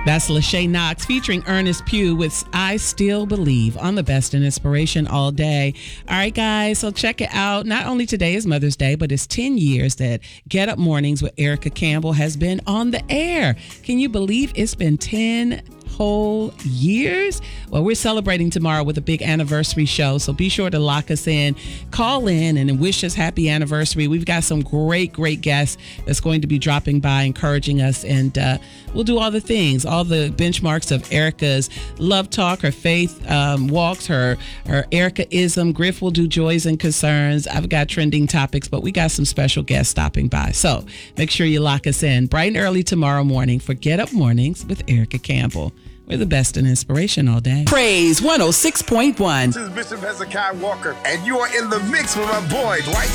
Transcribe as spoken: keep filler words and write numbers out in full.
That's Lachey Knox featuring Ernest Pugh with I Still Believe on the Best in Inspiration all day. All right, guys, so check it out. Not only today is Mother's Day, but it's ten years that Get Up Mornings with Erica Campbell has been on the air. Can you believe it's been ten whole years? Well, we're celebrating tomorrow with a big anniversary show, so be sure to lock us in. Call in and wish us happy anniversary. We've got some great, great guests that's going to be dropping by, encouraging us, and uh, we'll do all the things, all the benchmarks of Erica's love talk, her faith um, walks, her, her Erica-ism. Griff will do joys and concerns. I've got trending topics, but we got some special guests stopping by. So make sure you lock us in bright and early tomorrow morning for Get Up Mornings with Erica Campbell. We're the best in inspiration all day. Praise one oh six point one. This is Bishop Hezekiah Walker, and you are in the mix with my boy, Dwight